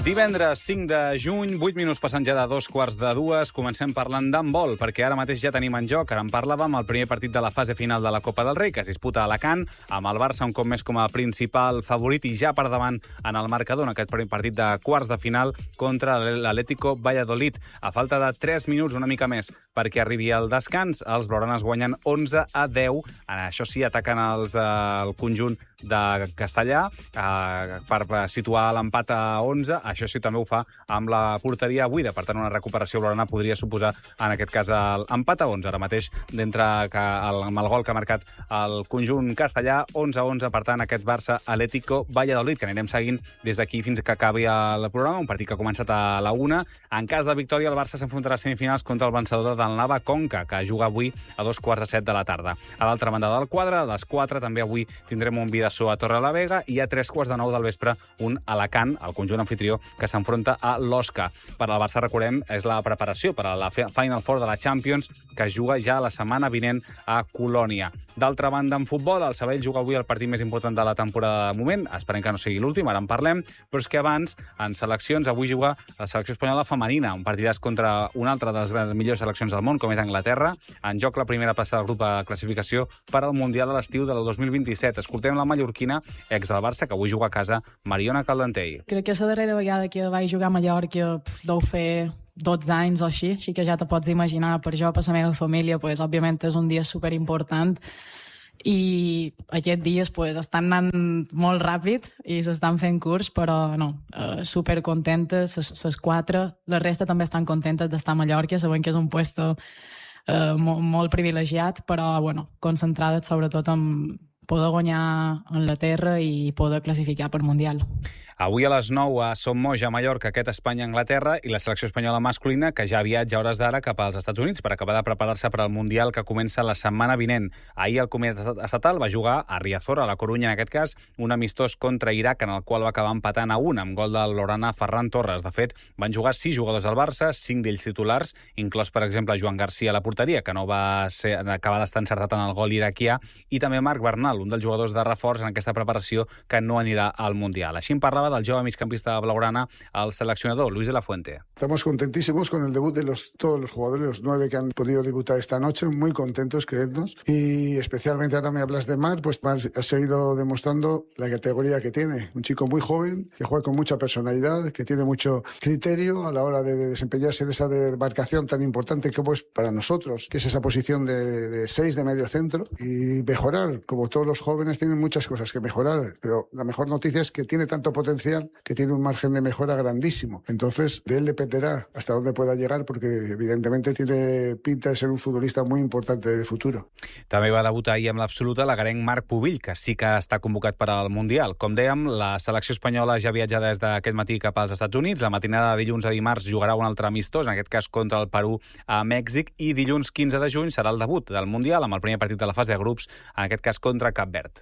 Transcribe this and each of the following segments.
Divendres 5 de juny, 8 minuts passant ja de 2:45, comencem parlant d'handbol, perquè ara mateix ja tenim en joc, ara en parlàvem, el primer partit de la fase final de la Copa del Rei, que es disputa a Alacant, amb el Barça un cop més com a principal favorit i ja per davant en el marcador en aquest primer partit de quarts de final contra l'Atlético Valladolid. A falta de 3 minuts, una mica més, perquè arribi el descans, els blaugranes guanyen 11-10. Això sí, ataquen el conjunt de Castellà per situar l'empat a 11. Això sí, també ho fa amb la porteria buida. Per tant, una recuperació blaugrana podria suposar, en aquest cas, l'empat a 11. Ara mateix, amb el gol que ha marcat el conjunt castellà, 11-11. Per tant, aquest Barça-Atlético Valladolid, que anirem seguint des d'aquí fins que acabi el programa. Un partit que ha començat a la 1. En cas de victòria, el Barça s'enfrontarà a semifinals contra el vencedor del Nava Conca, que juga avui a 2:45 de la tarda. A l'altra banda del quadre, a les 4, també avui tindrem un Bidasoa a Torrelavega i a 3:15 del vespre un Alacant, el conjunt anfitrió, que s'enfronta a l'Osca. Per al Barça, recordem, és la preparació per a la Final Four de la Champions, que es juga ja la setmana vinent a Colònia. D'altra banda, en futbol, el Sabadell juga avui el partit més important de la temporada de moment. Esperem que no sigui l'últim, ara en parlem, però és que abans, en seleccions, avui juga la selecció espanyola femenina, un partidàs contra una altra de les millors seleccions del món, com és Anglaterra. En joc la primera plaça del grup de classificació per al Mundial de l'estiu del 2027. Escoltem la mallorquina, ex del Barça, que avui juga a casa, Mariona Caldentell. Crec que és la darrera vegada que vaig jugar a Mallorca deu fer 12 anys o així que ja te pots imaginar. Per jo, per la meva família, òbviament és un dia superimportant i aquests dies estan anant molt ràpid i s'estan fent curts, però no, supercontentes, les 4. La resta també estan contentes d'estar a Mallorca, sabent que és un puesto molt privilegiat, però concentrades sobretot en poder guanyar en la terra i poder classificar per Mundial. Avui a les 9 a Sommoja, a Mallorca, aquest Espanya-Anglaterra i la selecció espanyola masculina, que ja viatja a hores d'ara cap als Estats Units per acabar de preparar-se per al Mundial que comença la setmana vinent. Ahir el comitè estatal va jugar a Riazor, a la Corunya, en aquest cas, un amistós contra Iraq, en el qual va acabar empatant a 1, amb gol del blaugrana Ferran Torres. De fet, van jugar 6 jugadors del Barça, 5 d'ells titulars, inclòs, per exemple, Joan Garcia a la porteria, que no va acabar d'estar encertat en el gol iraquià, i també Marc Bernal, un dels jugadors de reforç en aquesta preparació que no anirà al Mundial. Així en parlava del jove migcampista blaugrana, el seleccionador Luis de la Fuente. Estamos contentísimos con el debut de todos los jugadores, los 9 que han podido debutar esta noche, muy contentos, creednos, y especialmente ahora me hablas de Marc, pues Marc ha seguido demostrando la categoría que tiene, un chico muy joven, que juega con mucha personalidad, que tiene mucho criterio a la hora de desempeñarse en esa demarcación tan importante como es para nosotros, que es esa posición de 6 de medio centro, y mejorar, como todos los jóvenes tienen muchas cosas que mejorar, pero la mejor noticia es que tiene tanto potencial que tiene un margen de mejora grandísimo. Entonces, de él dependerá hasta dónde pueda llegar, porque evidentemente tiene pinta de ser un futbolista muy importante de futuro. També va debutar ahir amb l'absoluta l'agarenc Marc Pubill, que sí que està convocat per al Mundial. Com dèiem, la selecció espanyola ja viatja des d'aquest matí cap als Estats Units. La matinada de dilluns a dimarts jugarà un altre amistós, en aquest cas contra el Perú a Mèxic, i dilluns 15 de juny serà el debut del Mundial amb el primer partit de la fase de grups, en aquest cas contra Cap Verd.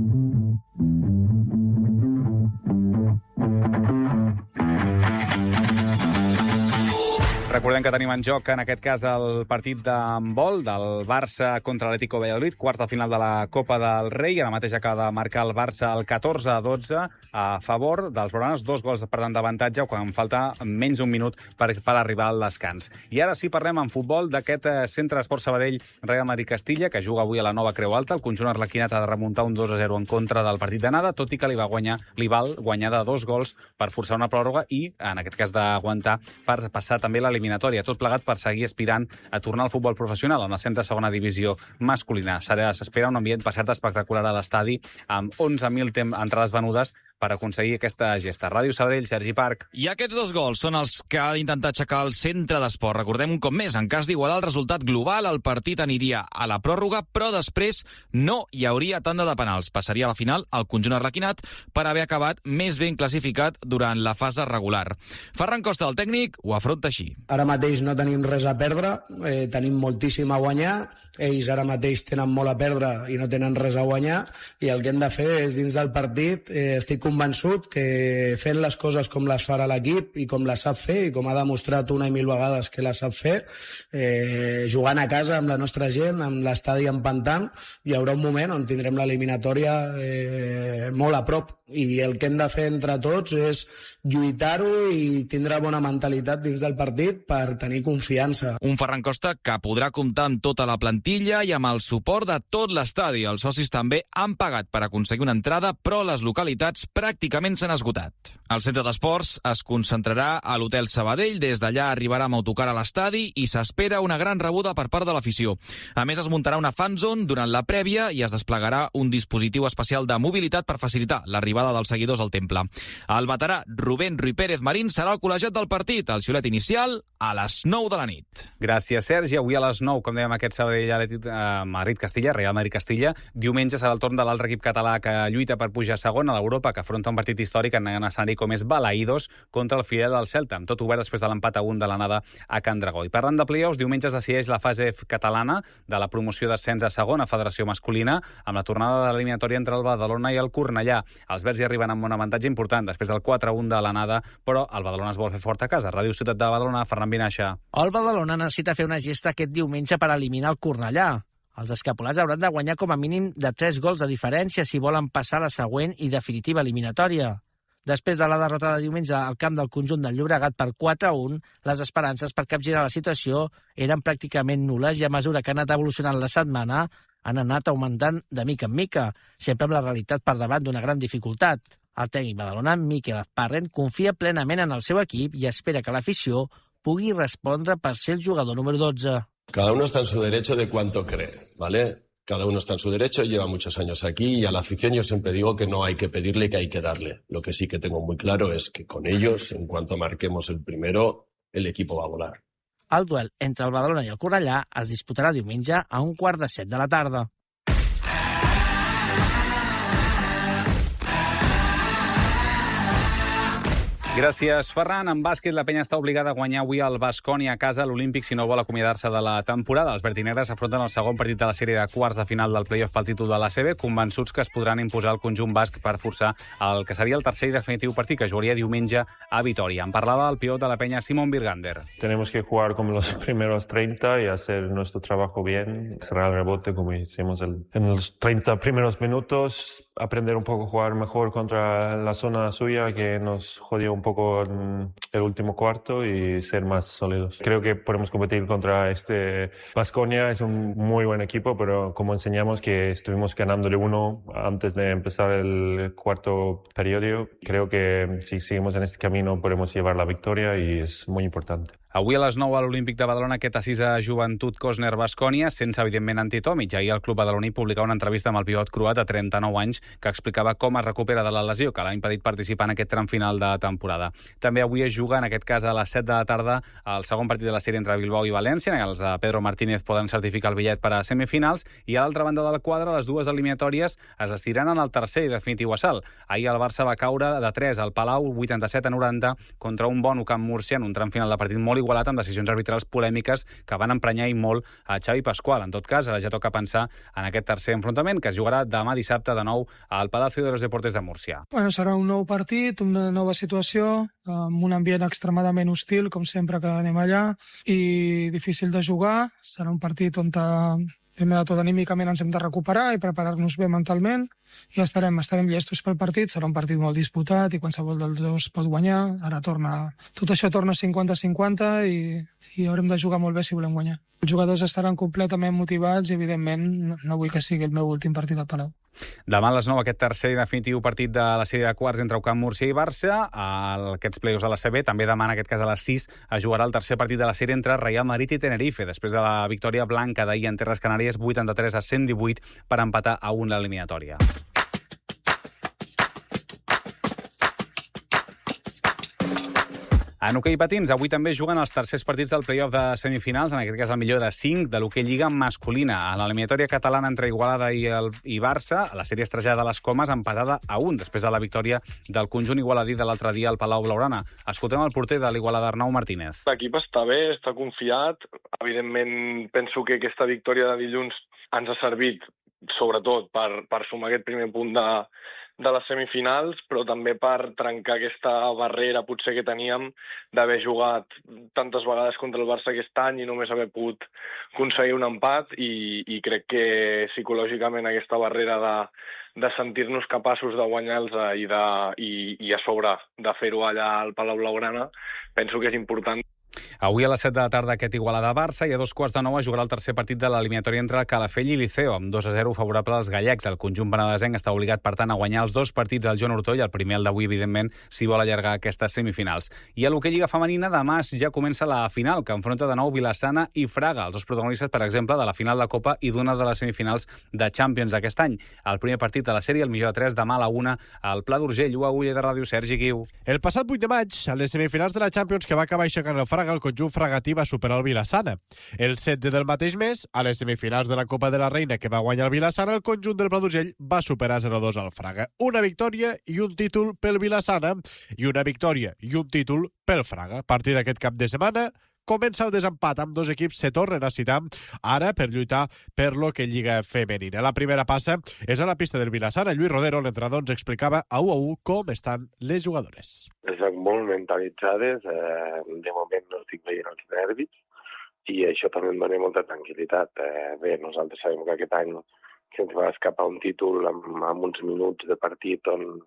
Recordem que tenim en joc, en aquest cas, el partit d'handbol del Barça contra l'Atlético Valladolid, quarts de final de la Copa del Rei. Ara mateix acaba de marcar el Barça el 14-12 a favor dels blaugranes, 2 gols per tant d'avantatge, quan falta menys d'un minut per arribar al descans. I ara sí parlem en futbol d'aquest Centre d'Esport Sabadell Real Madrid Castilla, que juga avui a la nova Creu Alta. El conjunt arlequinat ha de remuntar un 2-0 en contra del partit d'anada, tot i que li val guanyar de 2 gols per forçar una pròrroga i, en aquest cas, d'aguantar per passar també l'eliminatòria. Tot plegat per seguir aspirant a tornar al futbol professional en l'ascens de segona divisió masculina. S'espera un ambient, per cert, espectacular a l'estadi, amb 11.000 entrades venudes per aconseguir aquesta gesta. Ràdio Sabadell, Sergi Parc. I aquests 2 gols són els que ha d'intentar aixecar el Centre d'Esport. Recordem un cop més, en cas d'igualar el resultat global, el partit aniria a la pròrroga, però després no hi hauria tanda de penals. Passaria a la final el conjunt arlequinat per haver acabat més ben classificat durant la fase regular. Ferran Costa, el tècnic, ho afronta així. Ara mateix no tenim res a perdre, tenim moltíssim a guanyar, ells ara mateix tenen molt a perdre i no tenen res a guanyar, i el que hem de fer és, dins del partit, estic convençut que fent les coses com les farà l'equip i com les sap fer, i com ha demostrat una i mil vegades que les sap fer, jugant a casa amb la nostra gent, amb l'estadi empantant, hi haurà un moment on tindrem l'eliminatòria molt a prop. i el que hem de fer entre tots és lluitar-ho i tindre bona mentalitat dins del partit per tenir confiança. Un Ferran Costa que podrà comptar amb tota la plantilla i amb el suport de tot l'estadi. Els socis també han pagat per aconseguir una entrada, però les localitats pràcticament s'han esgotat. El centre d'esports es concentrarà a l'Hotel Sabadell. Des d'allà arribarà amb autocar a l'estadi i s'espera una gran rebuda per part de l'afició. A més, es muntarà una fanzone durant la prèvia i es desplegarà un dispositiu especial de mobilitat per facilitar l'arribada dels seguidors al temple. El veterà Rubén Ruiz Pérez Marín serà el col·legiat del partit. El xiulet inicial a les 9 de la nit. Gràcies, Sergi. Avui a les 9, com dèiem, aquest Sabadell Madrid-Castilla, Real Madrid-Castilla. Diumenge serà el torn de l'altre equip català que lluita per pujar segon a l'Europa, que afronta un partit històric en un escenari com és Balaïdos contra el filial del Celta, amb tot obert després de l'empat a 1 de l'anada a Can Dragó. I parlant de play-offs, diumenge es decideix la fase catalana de la promoció d'ascens a segona federació masculina, amb la tornada de l'eliminatòria entre el Badalona i el Cornellà. Els verds hi arriben amb un avantatge important després del 4-1 de l'anada, però el Badalona es vol fer fort a casa. Ràdio Ciutat de Badalona, Ferran Vinaixa. El Badalona necessita fer una gesta aquest diumenge per eliminar el Cornellà. Els escapolars hauran de guanyar com a mínim de 3 gols de diferència si volen passar a la següent i definitiva eliminatòria. Després de la derrota de diumenge al camp del conjunt del Llobregat per 4-1, les esperances per capgirar la situació eren pràcticament nul·les i a mesura que ha anat evolucionant la setmana han anat augmentant de mica en mica, sempre amb la realitat per davant d'una gran dificultat. El tècnic badalona, Mikel Azparren, confia plenament en el seu equip i espera que l'afició pugui respondre per ser el jugador número 12. Cada uno está en su derecho de cuánto cree, ¿vale? Cada uno está en su derecho, lleva muchos años aquí y a la afición yo siempre digo que no hay que pedirle, que hay que darle. Lo que sí que tengo muy claro es que con ellos, en cuanto marquemos el primero, el equipo va a volar. El duel entre el Badalona i el Cornellà es disputarà diumenge a 7:15 de la tarda. Gràcies, Ferran. En bàsquet, la penya està obligada a guanyar avui el Baskonia a casa a l'Olímpic si no vol acomiadar-se de la temporada. Els vertinegres afronten el segon partit de la sèrie de quarts de final del play-off pel títol de l'ACB, convençuts que es podran imposar el conjunt basc per forçar el que seria el tercer i definitiu partit, que jugaria diumenge a Vitoria. En parlava el pivot de la penya, Simon Birgander. Tenemos que jugar como los primeros 30 y hacer nuestro trabajo bien, cerrar el rebote como hicimos en los 30 primeros minutos, aprender un poco a jugar mejor contra la zona suya que nos jodió un poco en el último cuarto y ser más sólidos. Creo que podemos competir contra este Baskonia, es un muy buen equipo, pero como enseñamos que estuvimos ganándole uno antes de empezar el cuarto periodo, creo que si seguimos en este camino podemos llevar la victoria y es muy importante. Avui a les 9 a l'Olímpic de Badalona aquest assís a Joventut Cosner-Baskonia, sense, evidentment, Antitòmic. Ahir el club badaloní publicava una entrevista amb el pivot croat de 39 anys que explicava com es recupera de la lesió que l'ha impedit participar en aquest tram final de temporada. També avui es juga, en aquest cas a les 7 de la tarda, el segon partit de la sèrie entre Bilbao i València, en què els Pedro Martínez poden certificar el bitllet per a semifinals, i a l'altra banda del quadre, les dues eliminatòries es estiran en el tercer i definitiu assalt. Ahir el Barça va caure de 3 al Palau, 87-90, contra un bon Camp Múrcia en un tram final de partit molt igualat amb decisions arbitrals polèmiques que van emprenyar i molt a Xavi Pascual. En tot cas, ara ja toca pensar en aquest tercer enfrontament que es jugarà demà dissabte de nou al Palacio de los Deportes de Múrcia. Bueno, serà un nou partit, una nova situació, amb un ambient extremadament hostil, com sempre que anem allà, i difícil de jugar. Serà un partit on primer de tot anímicament ens hem de recuperar i preparar-nos bé mentalment i estarem llestos pel partit. Serà un partit molt disputat i qualsevol dels dos pot guanyar. Ara tot això torna 50-50 i haurem de jugar molt bé si volem guanyar. Els jugadors estaran completament motivats i, evidentment, no vull que sigui el meu últim partit al Palau. Demà a les 9 aquest tercer i definitiu partit de la sèrie de quarts entre Camp Múrcia i Barça. Aquests play-offs de la CB, també demà, en aquest cas a les 6, es jugarà el tercer partit de la sèrie entre Real Madrid i Tenerife, després de la victòria blanca d'ahir en Terres Canàries 83-118 per empatar a 1 l'eliminatòria. En hoquei patins, avui també juguen els tercers partits del play-off de semifinals, en aquest cas el millor de 5, de l'hoquei Lliga masculina. A l'eliminatòria catalana entre Igualada i Barça, la sèrie es trasllada a les Comes empatada a 1, després de la victòria del conjunt igualadí de l'altre dia al Palau Blaugrana. Escoltem el porter de l'Igualada, Arnau Martínez. L'equip està bé, està confiat. Evidentment, penso que aquesta victòria de dilluns ens ha servit sobretot per sumar aquest primer punt de les semifinals, però també per trencar aquesta barrera potser que teníem d'haver jugat tantes vegades contra el Barça aquest any i només haver pogut aconseguir un empat, i crec que psicològicament aquesta barrera de sentir-nos capaços de guanyar-los i a sobre de fer-ho allà al Palau Blaugrana, penso que és important. Avui a les 7 de la tarda aquest Igualada-Barça i a 2:15 es jugarà el tercer partit de l'eliminatòria entre Calafell i Liceo, amb 2-0 favorable als gallecs. El conjunt penedesenc està obligat, per tant, a guanyar els dos partits al Joan Ortoll, el primer el d'avui, evidentment, si vol allargar aquestes semifinals. I a l'hoquei Lliga Femenina, demà ja comença la final, que enfronta de nou Vilassana i Fraga, els dos protagonistes, per exemple, de la final de Copa i d'una de les semifinals de Champions d'aquest any. El primer partit de la sèrie, el millor de 3, demà a la 1, al Pla d'Urgell. A Uller de Ràdio, Sergi Guiu. El passat 8 de maig, a les semifinals de la Champions que va acabar aixecant el Fraga, el conjunt fragatí va superar el Vilassana. El 16 del mateix mes, a les semifinals de la Copa de la Reina que va guanyar el Vilassana, el conjunt del Pla d'Urgell va superar 0-2 al Fraga. Una victòria i un títol pel Vilassana i una victòria i un títol pel Fraga. A partir d'aquest cap de setmana comença el desempat, amb dos equips se tornen a citar ara per lluitar per l'hoquei Lliga Femenina. La primera passa és a la pista del Vilassana. Lluís Rodero, l'entrenador, ens explicava a 1-1 com estan les jugadores. Estan molt mentalitzades, de moment no estic veient els nervis i això també em dona molta tranquil·litat. Bé, nosaltres sabem que aquest any se'ns va escapar un títol amb uns minuts de partit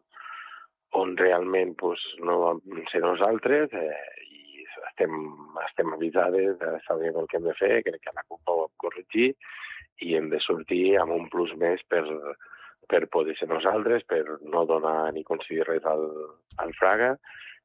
on realment no vam ser nosaltres, i estem avisades, sabem el que hem de fer, crec que la Copa ho hem corregir i hem de sortir amb un plus més per poder ser nosaltres, per no donar ni concedir res al Fraga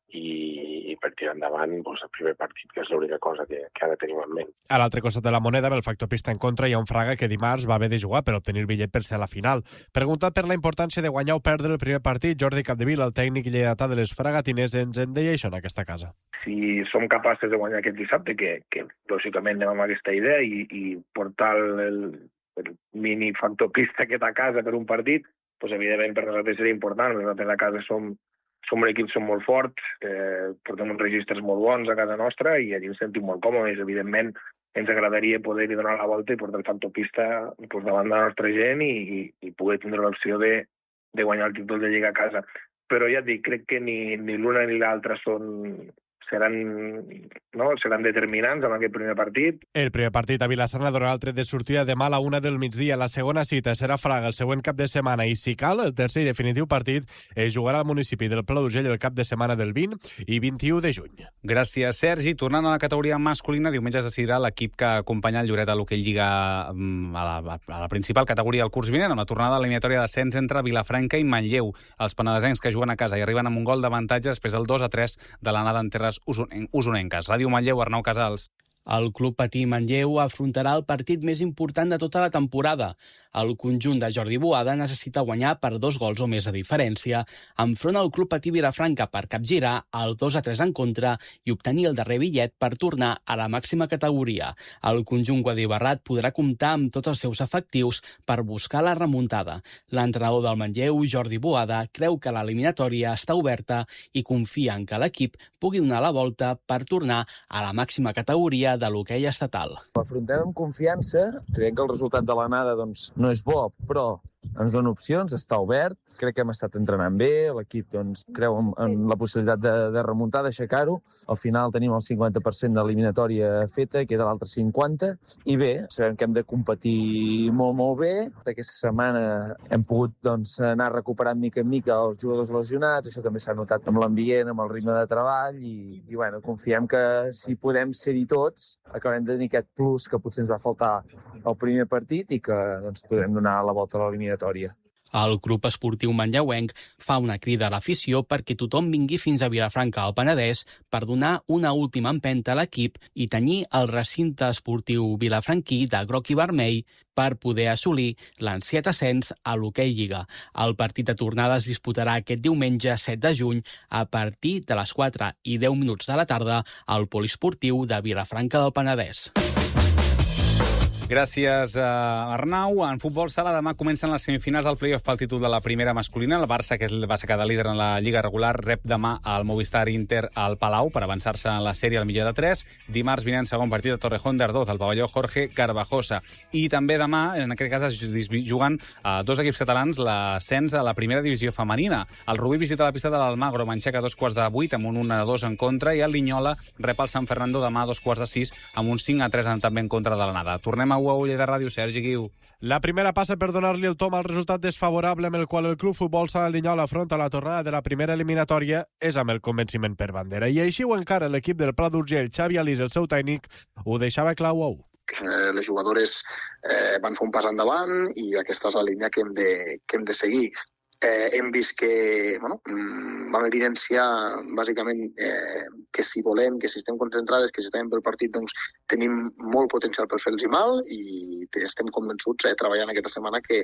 i per tirar endavant el primer partit, que és l'única cosa que ara tenim en ment. A l'altre costat de la moneda, amb el factor pista en contra, hi ha un Fraga que dimarts va haver de jugar per obtenir el bitllet per ser a la final. Preguntat per la importància de guanyar o perdre el primer partit, Jordi Capdevila, el tècnic lleidatà de les fragatines, ens en deia això en aquesta casa. Si som capaces de guanyar aquest dissabte, que lògicament anem amb aquesta idea i portar el mini factor pista aquest a casa per un partit, doncs evidentment per nosaltres seria important. Nosaltres a casa som un equip molt fort, portem uns registres molt bons a casa nostra i allí ens sentim molt còmodes. Evidentment ens agradaria poder-hi donar la volta i portar el factor pista davant de la nostra gent i poder tindre l'opció de guanyar el títol de Lliga a casa. Però ja et dic, crec que ni l'una ni l'altra seran determinants en aquest primer partit. El primer partit a Vilassana donarà el tret de sortida demà a la 1 del migdia. La segona cita serà Fraga el següent cap de setmana i, si cal, el tercer i definitiu partit es jugarà al municipi del Pla d'Urgell el cap de setmana del 20 i 21 de juny. Gràcies, Sergi. Tornant a la categoria masculina, diumenge es decidirà l'equip que acompanya el Lloret a l'hoquei Lliga a la principal categoria del curs vinent, amb la tornada eliminatòria d'ascens entre Vilafranca i Manlleu. Els penedesencs que juguen a casa i arriben amb un gol d'avantatge després del 2-3 de l'anada en terres usonenques. Ràdio Manlleu, Arnau Casals. El Club Patí Manlleu afrontarà el partit més important de tota la temporada. El conjunt de Jordi Boada necessita guanyar per 2 gols o més de diferència enfront al Club Patí Vilafranca per capgirar el 2-3 en contra i obtenir el darrer bitllet per tornar a la màxima categoria. El conjunt guadibarrat podrà comptar amb tots els seus efectius per buscar la remuntada. L'entrenador del Manlleu, Jordi Boada, creu que l'eliminatòria està oberta i confia en que l'equip pugui donar la volta per tornar a la màxima categoria de l'hoquei estatal. L'afrontem amb confiança. Crec que el resultat de l'anada no és bo, però ens dona opcions, està obert. Crec que hem estat entrenant bé, l'equip creu en la possibilitat de remuntar, d'aixecar-ho. Al final tenim el 50% de l'eliminatòria feta, queda l'altre 50%. I bé, sabem que hem de competir molt, molt bé. Aquesta setmana hem pogut anar recuperant mica en mica els jugadors lesionats. Això també s'ha notat amb l'ambient, amb el ritme de treball. I confiem que si podem ser-hi tots, acabarem de tenir aquest plus que potser ens va faltar al primer partit i que podrem donar la volta a l'eliminatòria. El grup esportiu manlleuenc fa una crida a l'afició perquè tothom vingui fins a Vilafranca al Penedès per donar una última empenta a l'equip i tenyir el recinte esportiu vilafranquí de groc i vermell per poder assolir l'ansiat ascens a l'hoquei Lliga. El partit de tornada es disputarà aquest diumenge 7 de juny a partir de les 4:10 de la tarda al poliesportiu de Vilafranca del Penedès. Gràcies, Arnau. En futbol sala, demà comencen les semifinals del play-off pel títol de la primera masculina. El Barça, que va ser cada líder en la Lliga regular, rep demà al Movistar Inter al Palau per avançar-se en la sèrie al millor de 3. Dimarts vinent segon partit de Torrejón d'Ardoz, al pavelló Jorge Carvajosa. I també demà, en aquest cas, es juguen dos equips catalans l'ascens a la primera divisió femenina. El Rubí visita la pista de l'Almagro, manxeca a 7:15 amb un 1-2 en contra, i el Linyola rep el Sant Fernando demà a 5:15 amb un 5-3 també en contra de l'anada. Tornem a UAU de Ràdio, Sergi Guiu. La primera passa per donar-li el tom al resultat desfavorable amb el qual el Club Futbol Sala Linyola afronta la tornada de la primera eliminatòria és amb el convenciment per bandera. I així ho encara l'equip del Pla d'Urgell. Xavi Alís, el seu tècnic, ho deixava clar a UAU. Les jugadores van fer un pas endavant i aquesta és la línia que hem de seguir. Hem vist que vam evidenciar bàsicament que si volem, que si estem concentrades, que si estem pel partit, doncs tenim molt potencial per fer-los mal i estem convençuts treballant aquesta setmana que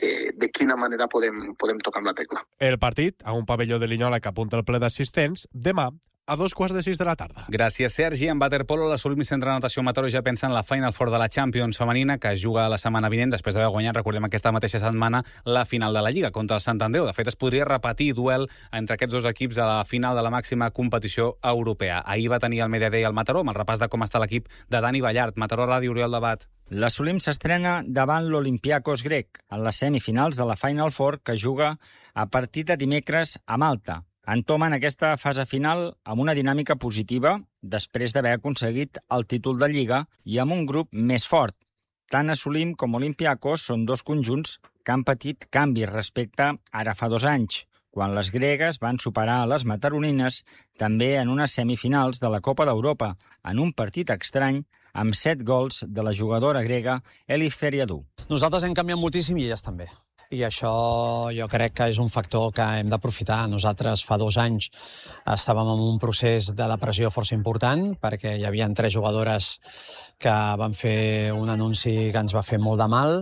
de quina manera podem tocar amb la tecla. El partit, a un pavelló de Linyola que apunta el ple d'assistents, demà a 5:15 de la tarda. Gràcies, Sergi. En waterpolo, la Solim Centre de Natació Mataró ja pensa en la Final Four de la Champions femenina, que es juga la setmana vinent, després d'haver guanyat, recordem, aquesta mateixa setmana, la final de la Lliga contra el Sant Andreu. De fet, es podria repetir duel entre aquests dos equips a la final de la màxima competició europea. Ahir va tenir el Media Day al Mataró, amb el repàs de com està l'equip de Dani Ballart. Mataró Ràdio, Oriol Debat. La Solim s'estrena davant l'Olympiakos grec, en les semifinals de la Final Four, que juga a partir de dimecres a Malta. Entomen aquesta fase final amb una dinàmica positiva després d'haver aconseguit el títol de Lliga i amb un grup més fort. Tant Solim com Olympiakos són dos conjunts que han patit canvis respecte ara fa 2 anys, quan les gregues van superar a les mataronines també en unes semifinals de la Copa d'Europa, en un partit estrany amb 7 gols de la jugadora grega Elif Feriadou. Nosaltres hem canviat moltíssim i elles també. I això jo crec que és un factor que hem d'aprofitar. Nosaltres fa 2 anys estàvem en un procés de depressió força important perquè hi havia 3 jugadores que van fer un anunci que ens va fer molt de mal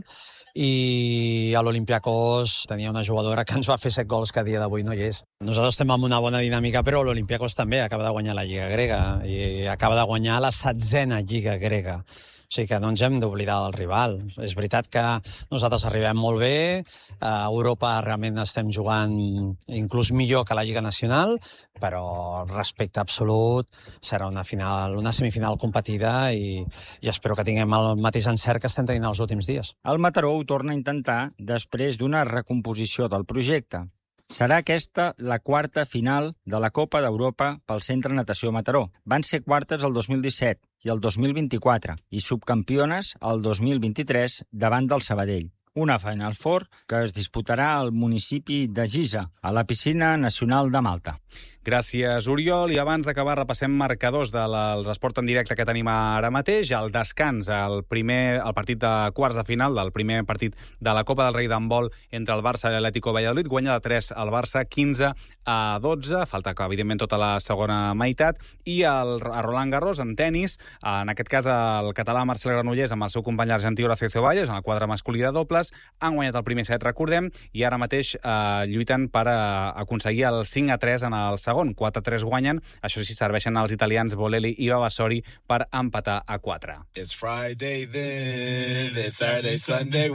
i a l'Olympiakos tenia una jugadora que ens va fer 7 gols que a dia d'avui no hi és. Nosaltres estem amb una bona dinàmica, però l'Olympiakos també acaba de guanyar la Lliga grega i acaba de guanyar la 7a Lliga grega. O sigui que no ens hem d'oblidar del rival. És veritat que nosaltres arribem molt bé, a Europa realment estem jugant inclús millor que la Lliga Nacional, però respecte absolut serà una semifinal competida i espero que tinguem el mateix encert que estem tenint els últims dies. El Mataró ho torna a intentar després d'una recomposició del projecte. Serà aquesta la 4a final de la Copa d'Europa pel Centre Natació Mataró. Van ser quartes el 2017 i el 2024 i subcampiones el 2023 davant del Sabadell. Una Final Four que es disputarà al municipi de Giza, a la Piscina Nacional de Malta. Gràcies, Oriol. I abans d'acabar repassem marcadors dels esports en directe que tenim ara mateix. El descans, el partit de quarts de final del primer partit de la Copa del Rei d'handbol entre el Barça i l'Atlético Valladolid. Guanya de 3 el Barça, 15-12. Falta, evidentment, tota la segona meitat. I a Roland Garros, en tennis, en aquest cas el català Marcel Granollers amb el seu company argentí Horacio Ceballos, en el quadre masculí de dobles, han guanyat el primer set, recordem, i ara mateix lluiten per aconseguir el 5-3 en el segon. 4-3 guanyen. Això sí, serveixen els italians Bolelli i Vavasori per empatar a 4. It's Friday then, it's Saturday, Sunday,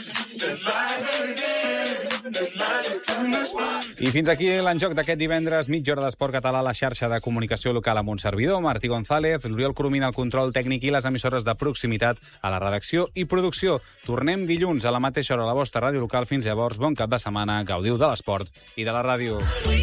I fins aquí l'enjoc d'aquest divendres, mitja hora d'esport català a la xarxa de comunicació local amb un servidor, Martí González, l'Oriol Coromina al control tècnic i les emissores de proximitat a la redacció i producció. Tornem dilluns a la mateixa hora a la vostra ràdio local. Fins llavors, bon cap de setmana, gaudiu de l'esport i de la ràdio.